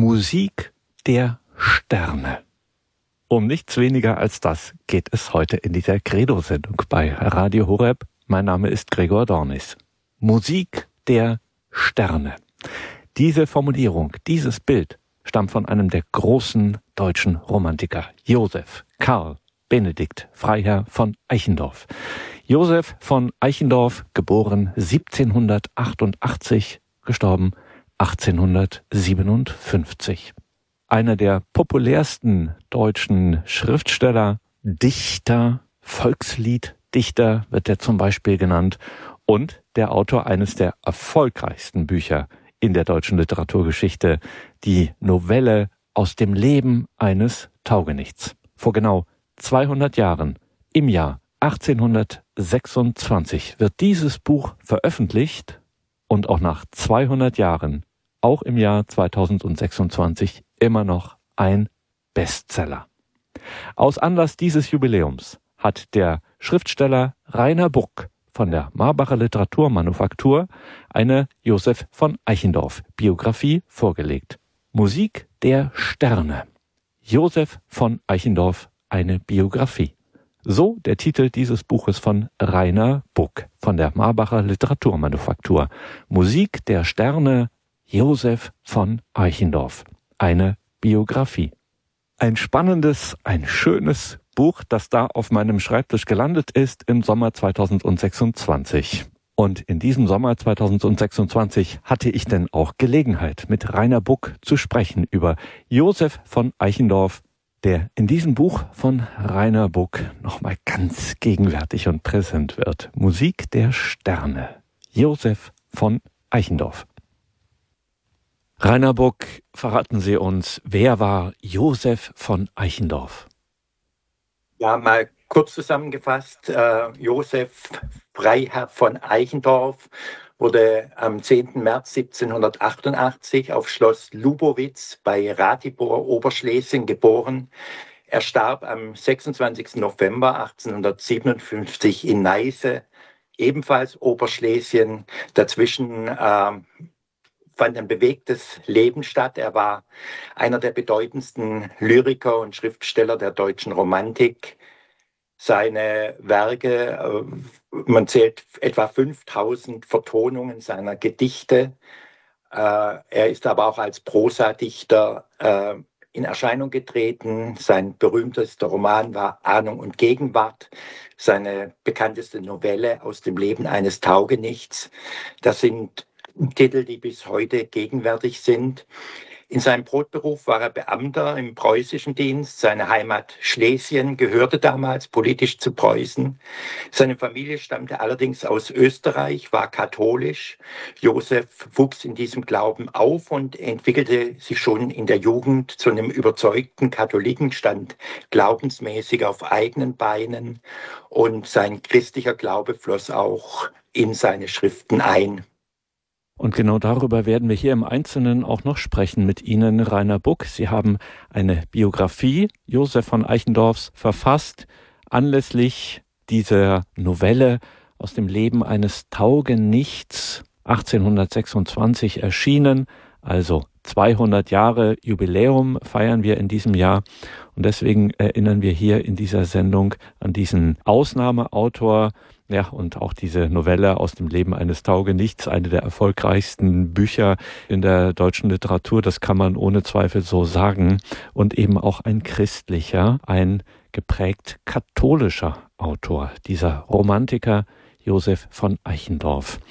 Musik der Sterne. Um nichts weniger als das geht es heute in dieser Credo-Sendung bei Radio Horeb. Mein Name ist Gregor Dornis. Musik der Sterne. Diese Formulierung, dieses Bild stammt von einem der großen deutschen Romantiker, Joseph Karl Benedikt Freiherr von Eichendorff. Joseph von Eichendorff, geboren 1788, gestorben 1857. Einer der populärsten deutschen Schriftsteller, Dichter, Volkslieddichter wird er zum Beispiel genannt und der Autor eines der erfolgreichsten Bücher in der deutschen Literaturgeschichte, die Novelle Aus dem Leben eines Taugenichts. Vor genau 200 Jahren, im Jahr 1826, wird dieses Buch veröffentlicht und auch nach 200 Jahren, auch im Jahr 2026, immer noch ein Bestseller. Aus Anlass dieses Jubiläums hat der Schriftsteller Rainer Buck von der Marbacher Literaturmanufaktur eine Joseph von Eichendorff Biografie vorgelegt. Musik der Sterne. Joseph von Eichendorff, eine Biografie. So der Titel dieses Buches von Rainer Buck von der Marbacher Literaturmanufaktur. Musik der Sterne, Joseph von Eichendorff, eine Biografie. Ein spannendes, ein schönes Buch, das da auf meinem Schreibtisch gelandet ist im Sommer 2026. Und in diesem Sommer 2026 hatte ich denn auch Gelegenheit, mit Rainer Buck zu sprechen über Joseph von Eichendorff, der in diesem Buch von Rainer Buck nochmal ganz gegenwärtig und präsent wird. Musik der Sterne. Joseph von Eichendorff. Rainer Buck, verraten Sie uns, wer war Joseph von Eichendorff? Ja, mal kurz zusammengefasst, Joseph Freiherr von Eichendorff wurde am 10. März 1788 auf Schloss Lubowitz bei Ratibor, Oberschlesien geboren. Er starb am 26. November 1857 in Neisse, ebenfalls Oberschlesien. Dazwischen fand ein bewegtes Leben statt. Er war einer der bedeutendsten Lyriker und Schriftsteller der deutschen Romantik. Seine Werke, man zählt etwa 5000 Vertonungen seiner Gedichte. Er ist aber auch als Prosadichter in Erscheinung getreten. Sein berühmtester Roman war Ahnung und Gegenwart. Seine bekannteste Novelle Aus dem Leben eines Taugenichts. Das sind Titel, die bis heute gegenwärtig sind. In seinem Brotberuf war er Beamter im preußischen Dienst. Seine Heimat Schlesien gehörte damals politisch zu Preußen. Seine Familie stammte allerdings aus Österreich, war katholisch. Joseph wuchs in diesem Glauben auf und entwickelte sich schon in der Jugend zu einem überzeugten Katholiken, stand glaubensmäßig auf eigenen Beinen und sein christlicher Glaube floss auch in seine Schriften ein. Und genau darüber werden wir hier im Einzelnen auch noch sprechen mit Ihnen, Rainer Buck. Sie haben eine Biografie Joseph von Eichendorffs verfasst, anlässlich dieser Novelle Aus dem Leben eines Taugenichts, 1826 erschienen, also 200 Jahre Jubiläum feiern wir in diesem Jahr. Und deswegen erinnern wir hier in dieser Sendung an diesen Ausnahmeautor. Ja, und auch diese Novelle Aus dem Leben eines Taugenichts, eine der erfolgreichsten Bücher in der deutschen Literatur, das kann man ohne Zweifel so sagen. Und eben auch ein christlicher, ein geprägt katholischer Autor, dieser Romantiker Joseph von Eichendorff.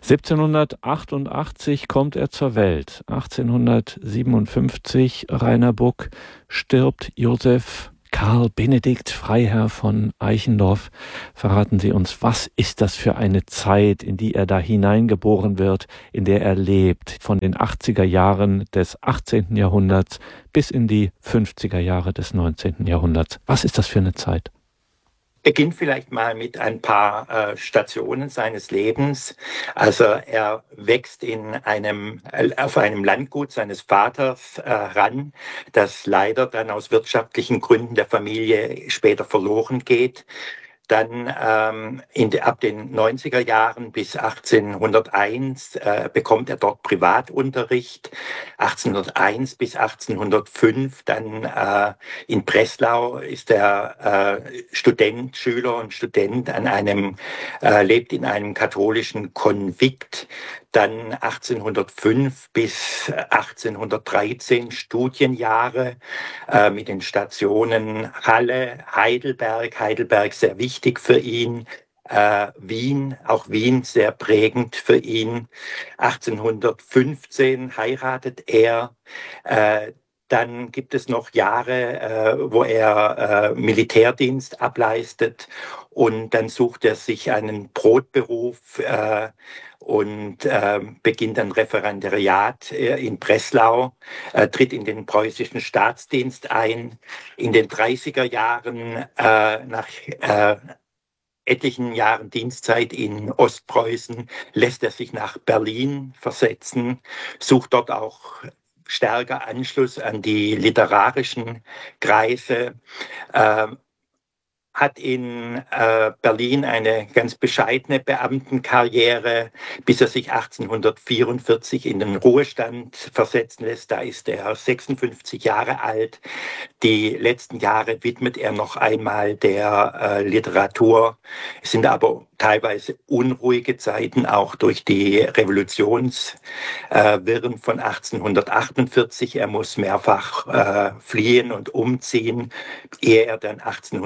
1788 kommt er zur Welt. 1857, Rainer Buck, stirbt Joseph Karl Benedikt Freiherr von Eichendorff. Verraten Sie uns, was ist das für eine Zeit, in die er da hineingeboren wird, in der er lebt, von den 80er Jahren des 18. Jahrhunderts bis in die 50er Jahre des 19. Jahrhunderts. Was ist das für eine Zeit? Beginnt vielleicht mal mit ein paar Stationen seines Lebens. Also er wächst auf einem Landgut seines Vaters ran, das leider dann aus wirtschaftlichen Gründen der Familie später verloren geht. Dann ab den 90er Jahren bis 1801 bekommt er dort Privatunterricht. 1801 bis 1805 dann in Breslau ist er Schüler und Student lebt in einem katholischen Konvikt. Dann 1805 bis 1813 Studienjahre mit den Stationen Halle, Heidelberg sehr wichtig für ihn, Wien, auch Wien sehr prägend für ihn. 1815 heiratet er. Dann gibt es noch Jahre, wo er Militärdienst ableistet, und dann sucht er sich einen Brotberuf und beginnt ein Referendariat in Breslau, tritt in den preußischen Staatsdienst ein. In den 30er Jahren, nach etlichen Jahren Dienstzeit in Ostpreußen, lässt er sich nach Berlin versetzen, sucht dort auch stärker Anschluss an die literarischen Kreise, hat in Berlin eine ganz bescheidene Beamtenkarriere, bis er sich 1844 in den Ruhestand versetzen lässt. Da ist er 56 Jahre alt. Die letzten Jahre widmet er noch einmal der Literatur. Es sind aber teilweise unruhige Zeiten, auch durch die Revolutionswirren von 1848. Er muss mehrfach fliehen und umziehen, ehe er dann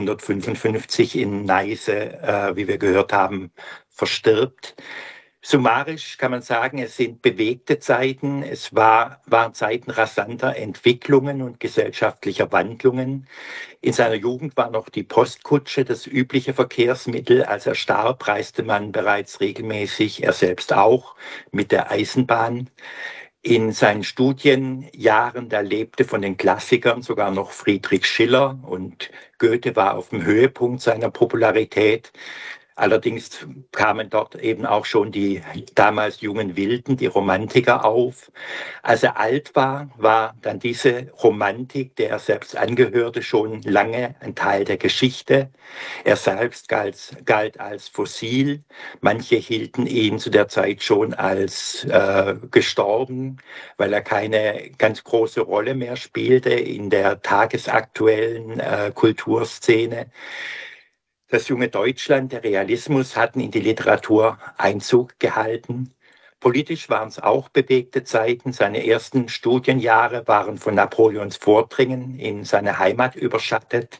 1855 in Neisse, wie wir gehört haben, verstirbt. Summarisch kann man sagen, es sind bewegte Zeiten. Es waren Zeiten rasanter Entwicklungen und gesellschaftlicher Wandlungen. In seiner Jugend war noch die Postkutsche das übliche Verkehrsmittel. Als er starb, reiste man bereits regelmäßig, er selbst auch, mit der Eisenbahn. In seinen Studienjahren, da lebte von den Klassikern sogar noch Friedrich Schiller, und Goethe war auf dem Höhepunkt seiner Popularität. Allerdings kamen dort eben auch schon die damals jungen Wilden, die Romantiker, auf. Als er alt war, war dann diese Romantik, der er selbst angehörte, schon lange ein Teil der Geschichte. Er selbst galt als fossil. Manche hielten ihn zu der Zeit schon als gestorben, weil er keine ganz große Rolle mehr spielte in der tagesaktuellen Kulturszene. Das junge Deutschland, der Realismus, hatten in die Literatur Einzug gehalten. Politisch waren es auch bewegte Zeiten. Seine ersten Studienjahre waren von Napoleons Vordringen in seine Heimat überschattet.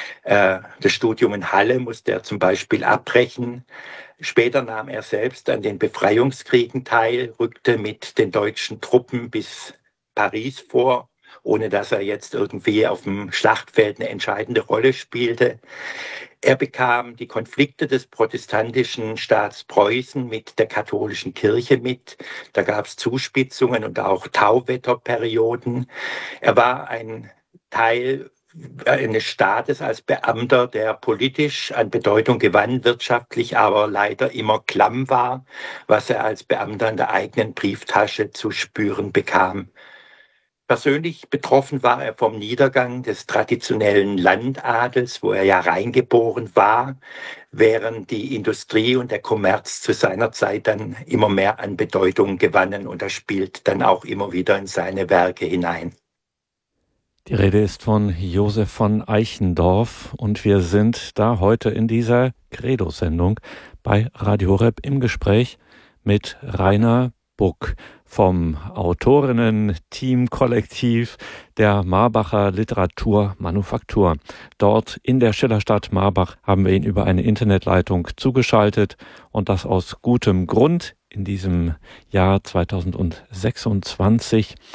Das Studium in Halle musste er zum Beispiel abbrechen. Später nahm er selbst an den Befreiungskriegen teil, rückte mit den deutschen Truppen bis Paris vor, ohne dass er jetzt irgendwie auf dem Schlachtfeld eine entscheidende Rolle spielte. Er bekam die Konflikte des protestantischen Staats Preußen mit der katholischen Kirche mit. Da gab es Zuspitzungen und auch Tauwetterperioden. Er war ein Teil eines Staates als Beamter, der politisch an Bedeutung gewann, wirtschaftlich aber leider immer klamm war, was er als Beamter in der eigenen Brieftasche zu spüren bekam. Persönlich betroffen war er vom Niedergang des traditionellen Landadels, wo er ja reingeboren war, während die Industrie und der Kommerz zu seiner Zeit dann immer mehr an Bedeutung gewannen, und das spielt dann auch immer wieder in seine Werke hinein. Die Rede ist von Josef von Eichendorff, und wir sind da heute in dieser Credo-Sendung bei Radio Horeb im Gespräch mit Rainer Buck vom Autorinnen-Team-Kollektiv der Marbacher Literaturmanufaktur. Dort in der Schillerstadt Marbach haben wir ihn über eine Internetleitung zugeschaltet, und das aus gutem Grund in diesem Jahr 2026.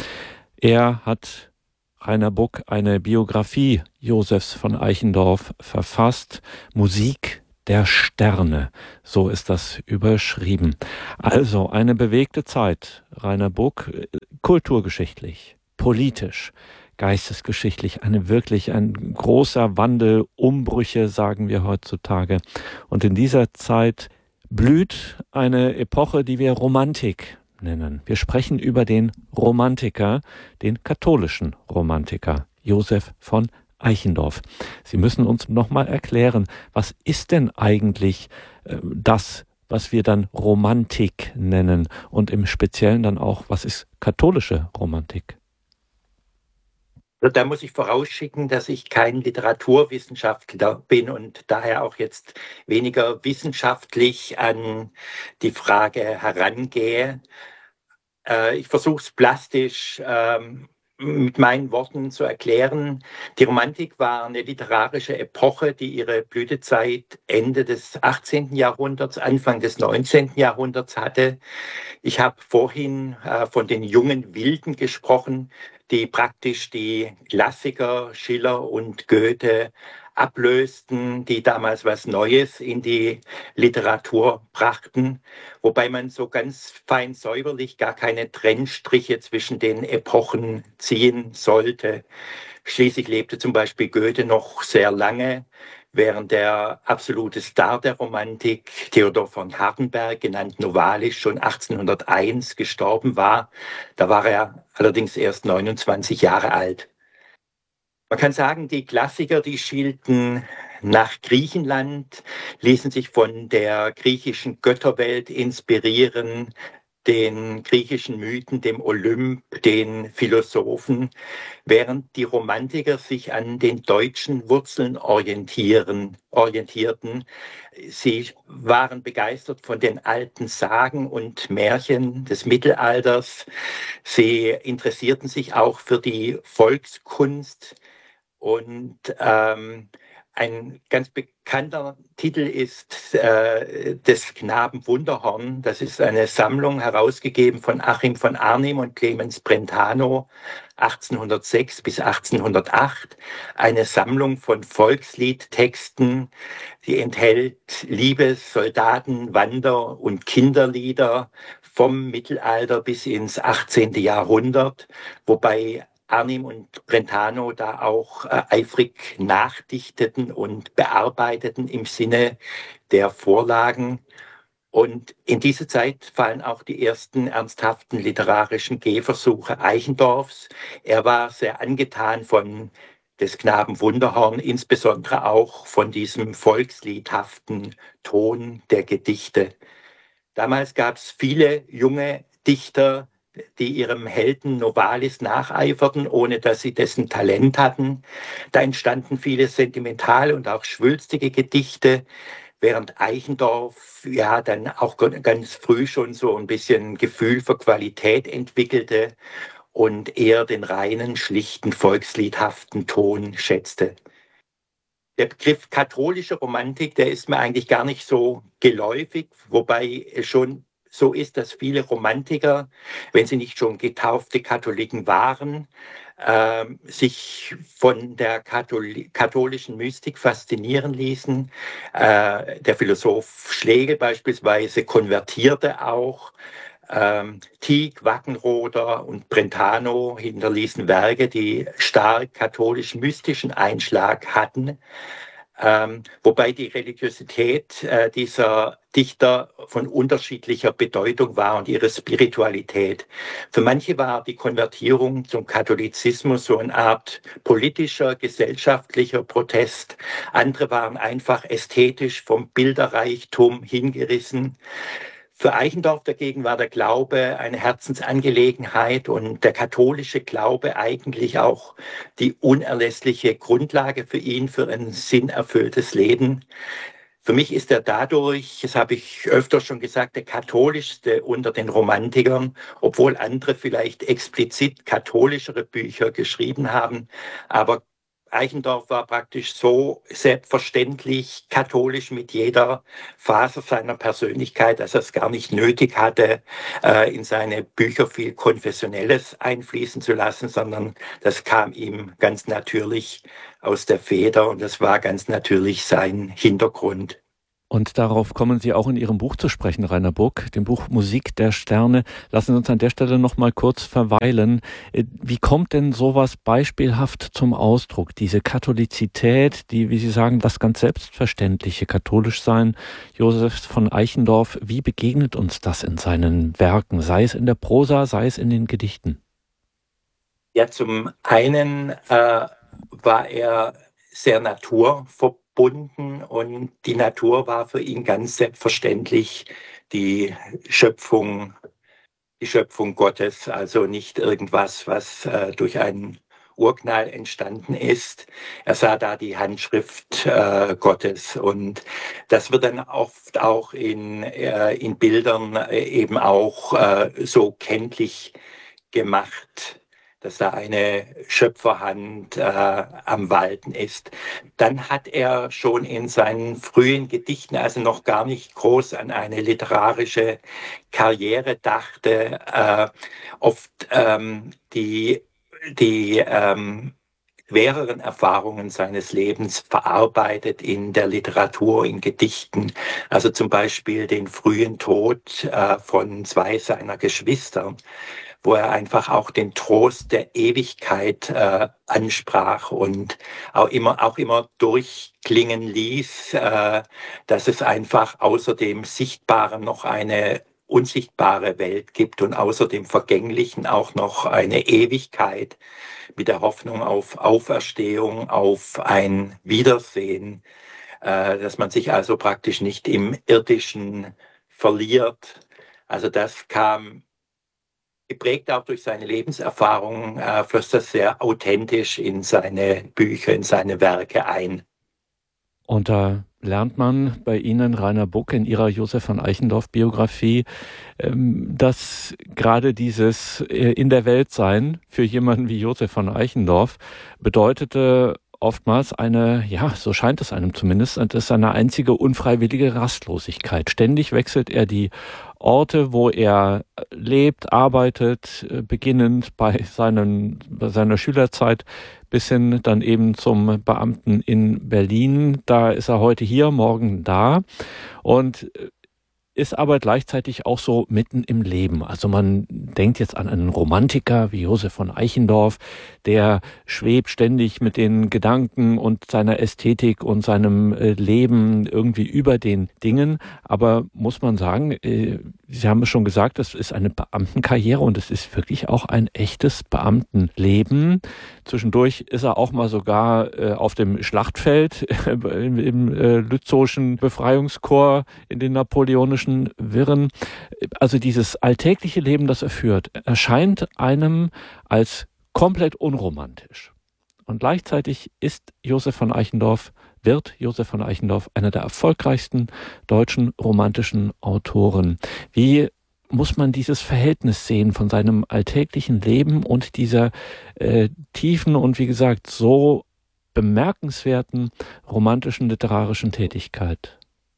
Rainer Buck, eine Biografie Josefs von Eichendorff verfasst. Musik der Sterne, so ist das überschrieben. Also eine bewegte Zeit, Rainer Buck, kulturgeschichtlich, politisch, geistesgeschichtlich, ein großer Wandel, Umbrüche, sagen wir heutzutage. Und in dieser Zeit blüht eine Epoche, die wir Romantik nennen. Wir sprechen über den Romantiker, den katholischen Romantiker, Josef von Eichendorff. Sie müssen uns nochmal erklären, was ist denn eigentlich das, was wir dann Romantik nennen und im Speziellen dann auch, was ist katholische Romantik? Also da muss ich vorausschicken, dass ich kein Literaturwissenschaftler bin und daher auch jetzt weniger wissenschaftlich an die Frage herangehe. Ich versuche es plastisch mit meinen Worten zu erklären. Die Romantik war eine literarische Epoche, die ihre Blütezeit Ende des 18. Jahrhunderts, Anfang des 19. Jahrhunderts hatte. Ich habe vorhin von den jungen Wilden gesprochen, die praktisch die Klassiker Schiller und Goethe ablösten, die damals was Neues in die Literatur brachten, wobei man so ganz fein säuberlich gar keine Trennstriche zwischen den Epochen ziehen sollte. Schließlich lebte zum Beispiel Goethe noch sehr lange, während der absolute Star der Romantik, Theodor von Hardenberg, genannt Novalis, schon 1801 gestorben war. Da war er allerdings erst 29 Jahre alt. Man kann sagen, die Klassiker, die schielten nach Griechenland, ließen sich von der griechischen Götterwelt inspirieren, den griechischen Mythen, dem Olymp, den Philosophen, während die Romantiker sich an den deutschen Wurzeln orientierten. Sie waren begeistert von den alten Sagen und Märchen des Mittelalters. Sie interessierten sich auch für die Volkskunst. Und ein ganz bekannter Titel ist des Knaben Wunderhorn. Das ist eine Sammlung, herausgegeben von Achim von Arnim und Clemens Brentano, 1806 bis 1808. Eine Sammlung von Volksliedtexten, die enthält Liebes-, Soldaten-, Wander- und Kinderlieder vom Mittelalter bis ins 18. Jahrhundert, wobei Arnim und Brentano da auch eifrig nachdichteten und bearbeiteten im Sinne der Vorlagen. Und in diese Zeit fallen auch die ersten ernsthaften literarischen Gehversuche Eichendorffs. Er war sehr angetan von des Knaben Wunderhorn, insbesondere auch von diesem volksliedhaften Ton der Gedichte. Damals gab es viele junge Dichter, die ihrem Helden Novalis nacheiferten, ohne dass sie dessen Talent hatten. Da entstanden viele sentimentale und auch schwülstige Gedichte, während Eichendorff ja dann auch ganz früh schon so ein bisschen Gefühl für Qualität entwickelte und eher den reinen, schlichten, volksliedhaften Ton schätzte. Der Begriff katholische Romantik, der ist mir eigentlich gar nicht so geläufig, wobei es schon so ist, dass viele Romantiker, wenn sie nicht schon getaufte Katholiken waren, sich von der katholischen Mystik faszinieren ließen. Der Philosoph Schlegel beispielsweise konvertierte auch. Tieck, Wackenroder und Brentano hinterließen Werke, die stark katholisch-mystischen Einschlag hatten. Wobei die Religiosität dieser Dichter von unterschiedlicher Bedeutung war und ihre Spiritualität. Für manche war die Konvertierung zum Katholizismus so eine Art politischer, gesellschaftlicher Protest. Andere waren einfach ästhetisch vom Bilderreichtum hingerissen. Für Eichendorff dagegen war der Glaube eine Herzensangelegenheit und der katholische Glaube eigentlich auch die unerlässliche Grundlage für ihn, für ein sinnerfülltes Leben. Für mich ist er dadurch, das habe ich öfter schon gesagt, der katholischste unter den Romantikern, obwohl andere vielleicht explizit katholischere Bücher geschrieben haben. Aber Eichendorff war praktisch so selbstverständlich katholisch mit jeder Faser seiner Persönlichkeit, dass er es gar nicht nötig hatte, in seine Bücher viel Konfessionelles einfließen zu lassen, sondern das kam ihm ganz natürlich aus der Feder und das war ganz natürlich sein Hintergrund. Und darauf kommen Sie auch in Ihrem Buch zu sprechen, Rainer Burg, dem Buch Musik der Sterne. Lassen Sie uns an der Stelle noch mal kurz verweilen. Wie kommt denn sowas beispielhaft zum Ausdruck? Diese Katholizität, die, wie Sie sagen, das ganz selbstverständliche Katholischsein Josefs von Eichendorff, wie begegnet uns das in seinen Werken, sei es in der Prosa, sei es in den Gedichten? Ja, zum einen war er sehr naturverbunden und die Natur war für ihn ganz selbstverständlich die Schöpfung, die Schöpfung Gottes, also nicht irgendwas, was durch einen Urknall entstanden ist. Er sah da die Handschrift Gottes und das wird dann oft auch in Bildern eben auch so kenntlich gemacht, dass da eine Schöpferhand am Walten ist. Dann hat er schon in seinen frühen Gedichten, also noch gar nicht groß an eine literarische Karriere dachte, oft die schwereren Erfahrungen seines Lebens verarbeitet in der Literatur, in Gedichten. Also zum Beispiel den frühen Tod von zwei seiner Geschwister, wo er einfach auch den Trost der Ewigkeit ansprach und auch immer durchklingen ließ, dass es einfach außer dem Sichtbaren noch eine unsichtbare Welt gibt und außer dem Vergänglichen auch noch eine Ewigkeit mit der Hoffnung auf Auferstehung, auf ein Wiedersehen, dass man sich also praktisch nicht im Irdischen verliert. Also das kam geprägt auch durch seine Lebenserfahrung, floss das sehr authentisch in seine Bücher, in seine Werke ein. Und da lernt man bei Ihnen, Rainer Buck, in Ihrer Josef von Eichendorff-Biografie, dass gerade dieses in der Welt sein für jemanden wie Josef von Eichendorff bedeutete oftmals eine, ja, so scheint es einem zumindest, das ist eine einzige unfreiwillige Rastlosigkeit. Ständig wechselt er die Orte, wo er lebt, arbeitet, beginnend bei seiner Schülerzeit bis hin dann eben zum Beamten in Berlin. Da ist er heute hier, morgen da und ist aber gleichzeitig auch so mitten im Leben. Also man denkt jetzt an einen Romantiker wie Josef von Eichendorff, der schwebt ständig mit den Gedanken und seiner Ästhetik und seinem Leben irgendwie über den Dingen. Aber muss man sagen, Sie haben es schon gesagt, das ist eine Beamtenkarriere und es ist wirklich auch ein echtes Beamtenleben. Zwischendurch ist er auch mal sogar auf dem Schlachtfeld im Lützowschen Befreiungskorps in den napoleonischen Wirren. Also dieses alltägliche Leben, das er führt, erscheint einem als komplett unromantisch. Und gleichzeitig wird Josef von Eichendorff einer der erfolgreichsten deutschen romantischen Autoren. Wie muss man dieses Verhältnis sehen von seinem alltäglichen Leben und dieser tiefen und wie gesagt so bemerkenswerten romantischen literarischen Tätigkeit?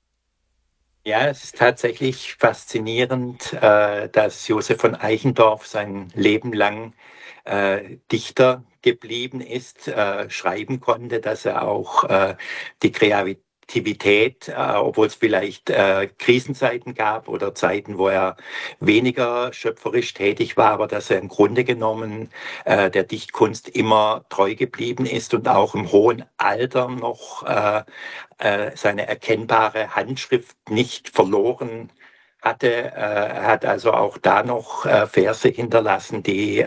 Ja, es ist tatsächlich faszinierend, dass Josef von Eichendorff sein Leben lang Dichter geblieben ist, schreiben konnte, dass er auch die Kreativität, obwohl es vielleicht Krisenzeiten gab oder Zeiten, wo er weniger schöpferisch tätig war, aber dass er im Grunde genommen der Dichtkunst immer treu geblieben ist und auch im hohen Alter noch seine erkennbare Handschrift nicht verloren hatte. Er hat also auch da noch Verse hinterlassen,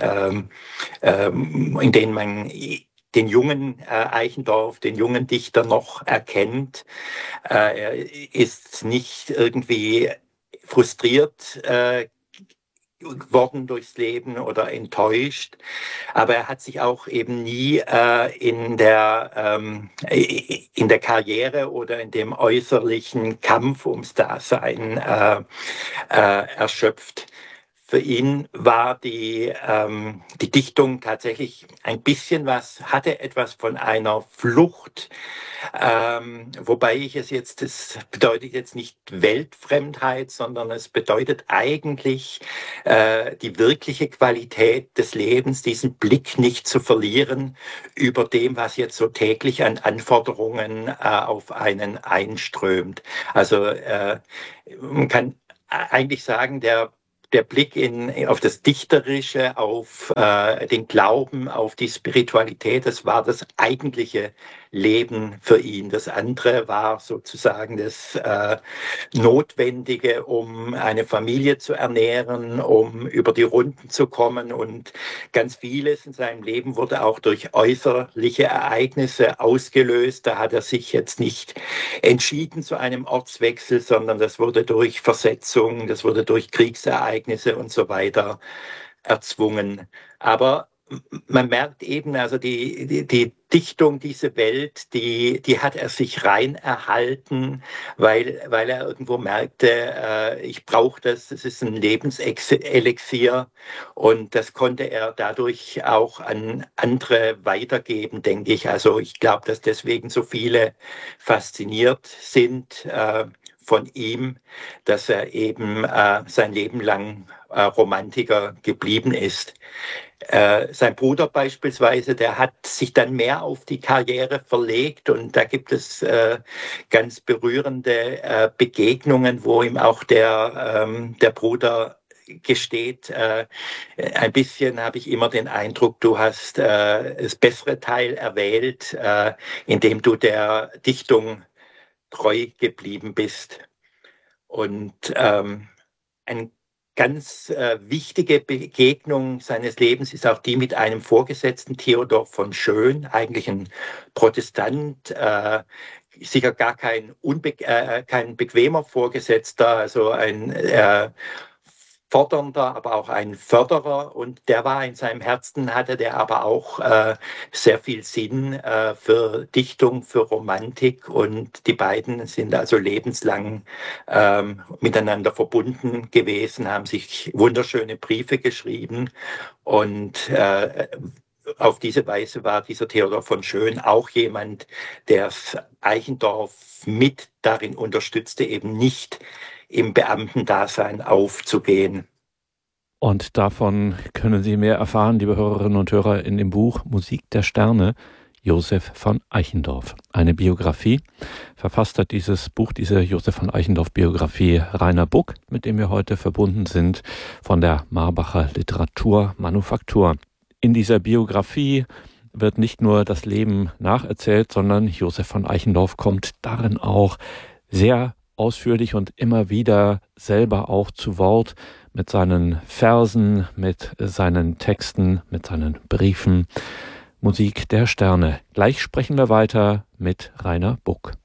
in denen man den jungen Eichendorff, den jungen Dichter noch erkennt. Er ist nicht irgendwie frustriert worden durchs Leben oder enttäuscht. Aber er hat sich auch eben nie in der Karriere oder in dem äußerlichen Kampf ums Dasein erschöpft. Für ihn war die Dichtung tatsächlich hatte etwas von einer Flucht, wobei das bedeutet jetzt nicht Weltfremdheit, sondern es bedeutet eigentlich die wirkliche Qualität des Lebens, diesen Blick nicht zu verlieren über dem, was jetzt so täglich an Anforderungen auf einen einströmt. Also man kann eigentlich sagen, der Blick auf das Dichterische, auf den Glauben, auf die Spiritualität, das war das eigentliche Leben für ihn. Das andere war sozusagen das Notwendige, um eine Familie zu ernähren, um über die Runden zu kommen. Und ganz vieles in seinem Leben wurde auch durch äußerliche Ereignisse ausgelöst. Da hat er sich jetzt nicht entschieden zu einem Ortswechsel, sondern das wurde durch Versetzung, das wurde durch Kriegsereignisse und so weiter erzwungen. Aber man merkt eben, also die Dichtung, diese Welt, die hat er sich rein erhalten, weil er irgendwo merkte, ich brauche das ist ein Lebenselixier und das konnte er dadurch auch an andere weitergeben, denke ich. Also ich glaube, dass deswegen so viele fasziniert sind von ihm, dass er eben sein Leben lang Romantiker geblieben ist. Sein Bruder beispielsweise, der hat sich dann mehr auf die Karriere verlegt und da gibt es ganz berührende Begegnungen, wo ihm auch der Bruder gesteht, ein bisschen habe ich immer den Eindruck, du hast das bessere Teil erwählt, indem du der Dichtung treu geblieben bist. Und ein ganz wichtige Begegnung seines Lebens ist auch die mit einem Vorgesetzten, Theodor von Schön, eigentlich ein Protestant, sicher gar kein bequemer Vorgesetzter, also ein fordernder, aber auch ein Förderer. Und der war in seinem Herzen, hatte der aber auch sehr viel Sinn für Dichtung, für Romantik. Und die beiden sind also lebenslang miteinander verbunden gewesen, haben sich wunderschöne Briefe geschrieben. Und auf diese Weise war dieser Theodor von Schön auch jemand, der Eichendorff mit darin unterstützte, eben nicht im Beamtendasein aufzugehen. Und davon können Sie mehr erfahren, liebe Hörerinnen und Hörer, in dem Buch Musik der Sterne, Josef von Eichendorff. Eine Biografie. Verfasst hat dieses Buch, diese Josef von Eichendorff-Biografie, Rainer Buck, mit dem wir heute verbunden sind, von der Marbacher Literaturmanufaktur. In dieser Biografie wird nicht nur das Leben nacherzählt, sondern Josef von Eichendorff kommt darin auch sehr ausführlich und immer wieder selber auch zu Wort mit seinen Versen, mit seinen Texten, mit seinen Briefen. Musik der Sterne. Gleich sprechen wir weiter mit Rainer Buck.